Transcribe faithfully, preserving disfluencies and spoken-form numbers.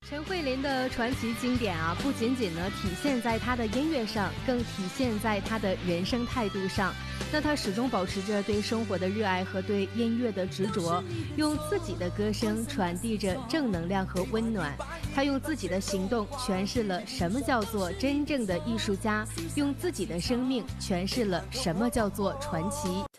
陈慧琳的传奇经典啊，不仅仅呢体现在她的音乐上，更体现在她的人生态度上。那她始终保持着对生活的热爱和对音乐的执着，用自己的歌声传递着正能量和温暖。她用自己的行动诠释了什么叫做真正的艺术家，用自己的生命诠释了什么叫做传奇。